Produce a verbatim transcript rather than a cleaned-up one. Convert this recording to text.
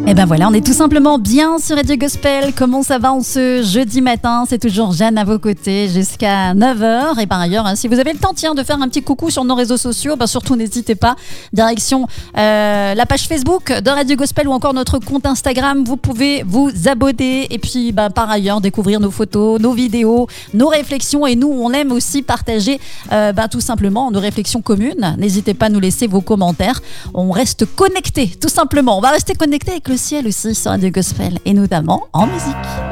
Et ben voilà, on est tout simplement bien sur Radio Gospel. Comment ça va en ce jeudi matin? C'est toujours Jeanne à vos côtés jusqu'à neuf heures. Et par ailleurs, hein, si vous avez le temps tiens, de faire un petit coucou sur nos réseaux sociaux, ben surtout n'hésitez pas. Direction euh, la page Facebook de Radio Gospel ou encore notre compte Instagram. Vous pouvez vous abonner et puis ben, par ailleurs découvrir nos photos, nos vidéos, nos réflexions. Et nous, on aime aussi partager euh, ben, tout simplement nos réflexions communes. N'hésitez pas à nous laisser vos commentaires. On reste connectés, tout simplement. On va rester connectés avec le ciel aussi sur Radio Gospel et notamment en musique.